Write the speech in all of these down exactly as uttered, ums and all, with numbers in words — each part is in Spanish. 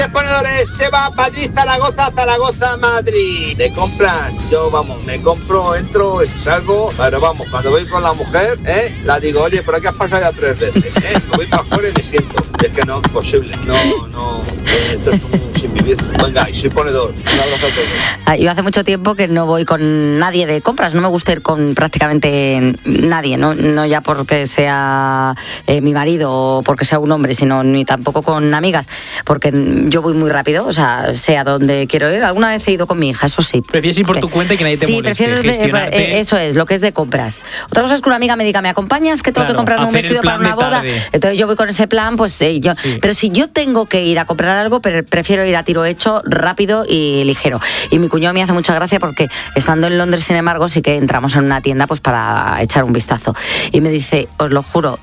noches, ponedores. Se va Madrid, Zaragoza, Zaragoza, Madrid. De compras, yo, vamos, me compro, entro, salgo, pero vamos, cuando voy con la mujer, ¿eh? La digo, oye, por aquí has pasado ya tres veces, ¿eh? Me voy para afuera y me siento. Es que no es posible, no, no, esto es un sin vivir. Venga, y soy ponedor. Un abrazo a todos. Yo hace mucho tiempo que no voy con nadie de compras, no me gusta ir con prácticamente nadie, no, no ya porque sea eh, mi marido o porque sea un hombre, sino ni tampoco con amigas, porque yo voy muy rápido, o sea, sé a dónde quiero ir. Alguna vez he ido con mi hija, eso sí. Prefieres ir por tu cuenta y que nadie te sí, moleste. Sí, prefiero, eh, eso es, lo que es de compras. Otra cosa es que una amiga me diga, ¿me acompañas? Que tengo claro, que comprarme un vestido para una boda. Tarde. Entonces yo voy con ese plan, pues eh, yo. Sí. Pero si yo tengo que ir a comprar algo, prefiero ir a tiro hecho, rápido y ligero. Y mi cuñado me hace mucha gracia porque estando en Londres, sin embargo, sí que entramos en una tienda pues para echar un vistazo. Y me dice, os lo juro,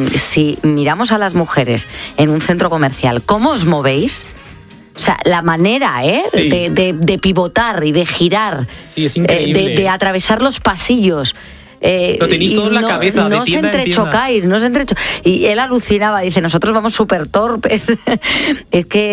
si miramos a las mujeres en un centro comercial, ¿cómo os movéis? O sea, la manera ¿eh? sí. de, de, de pivotar y de girar, sí, es increíble. Eh, de, de atravesar los pasillos. Eh, lo tenéis todo en la no, cabeza. No de os tienda entrechocáis, no os entrecho. Y él alucinaba, dice, nosotros vamos súper torpes. Es que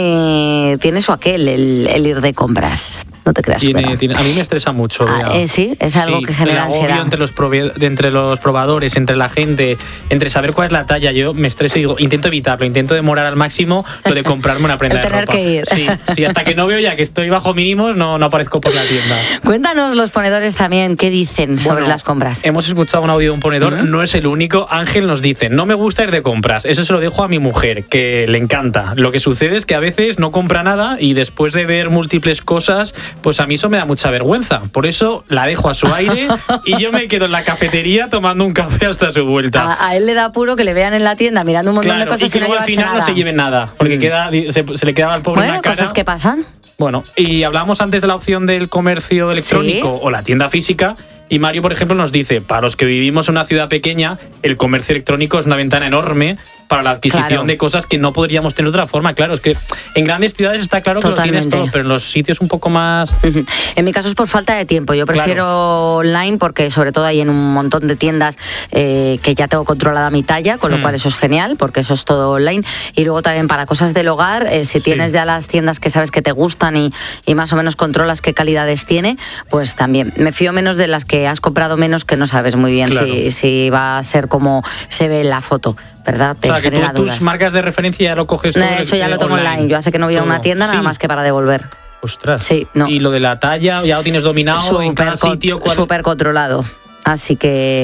tiene, tiene su aquel el, el ir de compras. No te creas. Tiene, tiene, a mí me estresa mucho. Ah, eh, sí, es algo sí, que genera el agobio ansiedad. Entre los, prove- entre los probadores, entre la gente, entre saber cuál es la talla. Yo me estreso y digo, intento evitarlo, intento demorar al máximo lo de comprarme una prenda el de tener ropa. Que ir. Sí, sí, hasta que no veo ya que estoy bajo mínimos, no, no aparezco por la tienda. Cuéntanos los ponedores también, ¿qué dicen sobre bueno, las compras? Hemos escuchado un audio de un ponedor, uh-huh. no es el único. Ángel nos dice, no me gusta ir de compras. Eso se lo dejo a mi mujer, que le encanta. Lo que sucede es que a veces no compra nada y después de ver múltiples cosas, pues a mí eso me da mucha mucha vergüenza. Por eso la dejo a su aire y yo me quedo en la cafetería tomando un café hasta su vuelta. A, a él le da apuro que le vean en la tienda mirando un montón claro, de cosas y que y no luego al final nada. no se lleven nada, porque mm. queda, se, se le queda al pobre bueno, una cara. Cosas que pasan. Bueno, y hablamos antes de la opción del comercio electrónico ¿Sí? o la tienda física. Y Mario, por ejemplo, nos dice, para los que vivimos en una ciudad pequeña, el comercio electrónico es una ventana enorme para la adquisición claro. de cosas que no podríamos tener de otra forma. Claro, es que en grandes ciudades está claro Totalmente. que lo tienes todo, pero en los sitios un poco más... Uh-huh. En mi caso es por falta de tiempo. Yo prefiero claro. online porque sobre todo hay en un montón de tiendas eh, que ya tengo controlada mi talla, con lo hmm. cual eso es genial porque eso es todo online. Y luego también para cosas del hogar, eh, si sí. tienes ya las tiendas que sabes que te gustan y, y más o menos controlas qué calidades tiene, pues también. Me fío menos de las que has comprado menos que no sabes muy bien claro. si, si va a ser como se ve en la foto, ¿verdad? Te o sea, genera que tú, dudas. tus marcas de referencia ya lo coges todo. No, eso ya lo tomo online. online. Yo hace que no voy a una tienda nada sí. más que para devolver. Ostras. Sí, no. Y lo de la talla ya lo tienes dominado super en cada con, sitio. ¿Cuál? Súper controlado. Así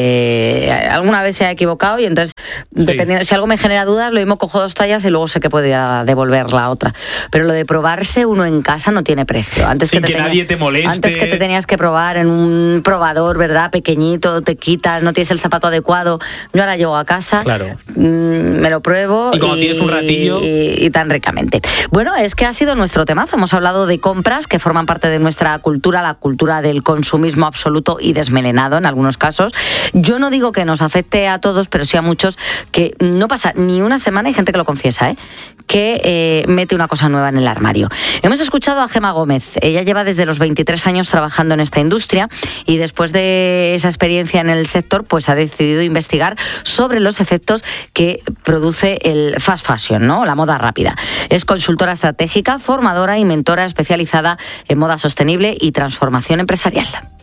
que alguna vez se ha equivocado y entonces, sí. dependiendo, si algo me genera dudas, lo mismo cojo dos tallas y luego sé que podría devolver la otra. Pero lo de probarse uno en casa no tiene precio. Antes Sin que, te que tenía, nadie te moleste. Antes que te tenías que probar en un probador, ¿verdad? Pequeñito, te quitas, no tienes el zapato adecuado. Yo ahora llego a casa, claro. mmm, me lo pruebo y, cuando y, tienes un ratillo... y, y tan ricamente. Bueno, es que ha sido nuestro temazo. Hemos hablado de compras que forman parte de nuestra cultura, la cultura del consumismo absoluto y desmelenado en algunos casos. Yo no digo que nos afecte a todos, pero sí a muchos, que no pasa ni una semana, hay gente que lo confiesa, ¿eh? que eh, mete una cosa nueva en el armario. Hemos escuchado a Gemma Gómez. Ella lleva desde los veintitrés años trabajando en esta industria y después de esa experiencia en el sector, pues ha decidido investigar sobre los efectos que produce el fast fashion, ¿no? La moda rápida. Es consultora estratégica, formadora y mentora especializada en moda sostenible y transformación empresarial.